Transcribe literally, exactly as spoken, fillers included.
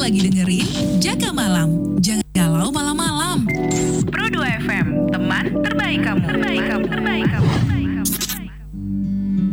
lagi dengerin Jaga Malam. Jangan galau malam-malam. Pro dua F M, teman terbaik kamu. Terbaik